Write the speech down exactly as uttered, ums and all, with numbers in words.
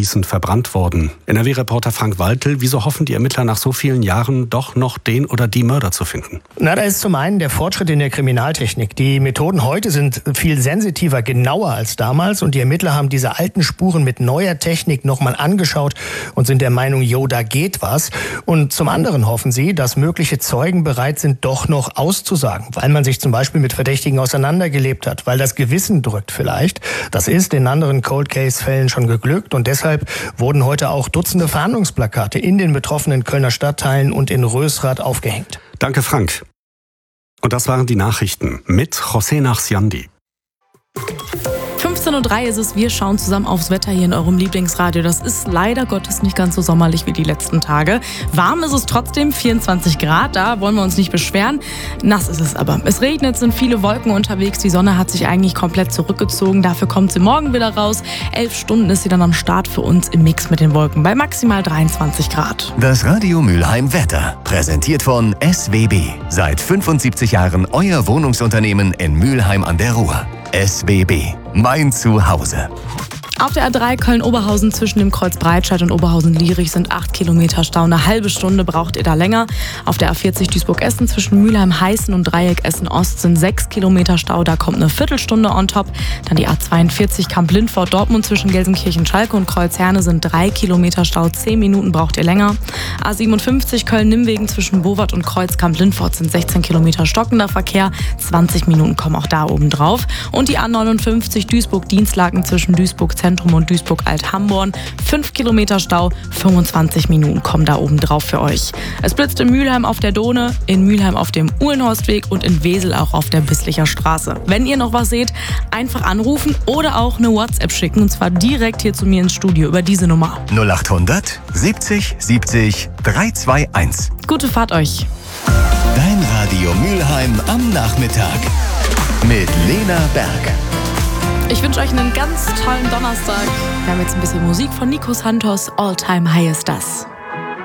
anschließend verbrannt worden. N R W-Reporter Frank Waltel, wieso hoffen die Ermittler nach so vielen Jahren doch noch den oder die Mörder zu finden? Na, da ist zum einen der Fortschritt in der Kriminaltechnik. Die Methoden heute sind viel sensitiver, genauer als damals und die Ermittler haben diese alten Spuren mit neuer Technik nochmal angeschaut und sind der Meinung, jo, da geht was. Und zum anderen hoffen sie, dass mögliche Zeugen bereit sind, doch noch auszusagen, weil man sich zum Beispiel mit Verdächtigen auseinandergelebt hat, weil das Gewissen drückt vielleicht. Das ist in anderen Cold-Case-Fällen schon geglückt und deshalb wurden heute auch Dutzende Fahndungsplakate in den betroffenen Kölner Stadtteilen und in Rösrath aufgehängt. Danke, Frank. Und das waren die Nachrichten mit José Nachsiandi. fünfzehn Uhr drei ist es, wir schauen zusammen aufs Wetter hier in eurem Lieblingsradio. Das ist leider Gottes nicht ganz so sommerlich wie die letzten Tage. Warm ist es trotzdem, vierundzwanzig Grad, da wollen wir uns nicht beschweren. Nass ist es aber. Es regnet, sind viele Wolken unterwegs, die Sonne hat sich eigentlich komplett zurückgezogen. Dafür kommt sie morgen wieder raus. Elf Stunden ist sie dann am Start für uns im Mix mit den Wolken bei maximal dreiundzwanzig Grad. Das Radio Mülheim Wetter, präsentiert von S W B. Seit fünfundsiebzig Jahren euer Wohnungsunternehmen in Mülheim an der Ruhr. S W B, mein Zuhause. Auf der A drei Köln-Oberhausen zwischen dem Kreuz Breitscheid und Oberhausen-Lierich sind acht Kilometer Stau. Eine halbe Stunde braucht ihr da länger. Auf der A vierzig Duisburg-Essen zwischen Mülheim-Heißen und Dreieck Essen-Ost sind sechs Kilometer Stau. Da kommt eine Viertelstunde on top. Dann die A zweiundvierzig Kamp-Lindfort-Dortmund zwischen Gelsenkirchen-Schalke und Kreuzherne sind drei Kilometer Stau. Zehn Minuten braucht ihr länger. A siebenundfünfzig Köln-Nimmwegen zwischen Bowart und Kreuz Kamp-Lindfort sind sechzehn Kilometer stockender Verkehr. zwanzig Minuten kommen auch da oben drauf. Und die A neunundfünfzig Duisburg-Dienstlaken zwischen Duisburg Zentrum und Duisburg-Alt-Hamborn. fünf Kilometer Stau, fünfundzwanzig Minuten kommen da oben drauf für euch. Es blitzt in Mülheim auf der Dohne, in Mülheim auf dem Uhlenhorstweg und in Wesel auch auf der Bisslicher Straße. Wenn ihr noch was seht, einfach anrufen oder auch eine WhatsApp schicken und zwar direkt hier zu mir ins Studio über diese Nummer. null achthundert siebzig siebzig dreihunderteinundzwanzig. Gute Fahrt euch. Dein Radio Mülheim am Nachmittag mit Lena Berg. Ich wünsche euch einen ganz tollen Donnerstag. Wir haben jetzt ein bisschen Musik von Nico Santos. All Time High ist das.